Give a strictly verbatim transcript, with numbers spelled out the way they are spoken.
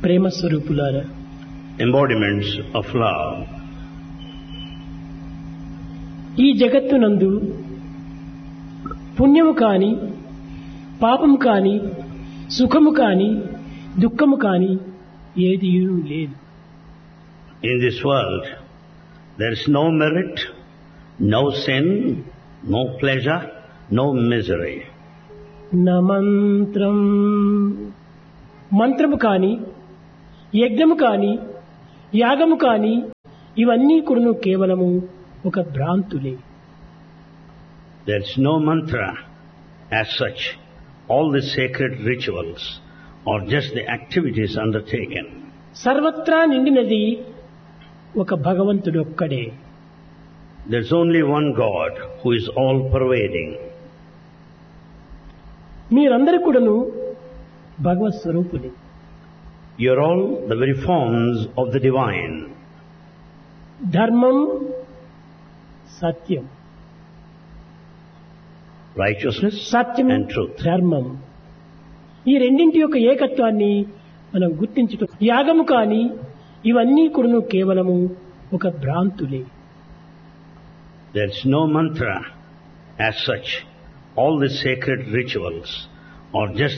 ప్రేమ స్వరూపులారా, embodiments of love. ఈ జగత్తునందు పుణ్యము కాని, పాపము కాని, సుఖము కాని, దుఃఖము కాని ఏదీ లేదు. In this world, there is no merit, no sin, no pleasure, no misery. న మంత్రం, మంత్రము కాని, యజ్ఞము కాని, యాగము కాని ఇవన్నీ కూడాను కేవలము ఒక భ్రాంతులే. There is no mantra as such. All the sacred rituals are just the activities undertaken. సర్వత్రా నిండినది ఒక భగవంతుడు ఒక్కడే. There is only one God who is all pervading. మీరందరూ కూడాను భగవత్ స్వరూపులే. You are all the very forms of the divine. ధర్మం, సత్యం, Righteousness Satyam and truth. ధర్మం, ఈ రెండింటి యొక్క ఏకత్వాన్ని మనం గుర్తించటం. యాగము కాని ఇవన్నీ కూడాను కేవలము ఒక భ్రాంతులే. There is no mantra as such. All the sacred rituals are just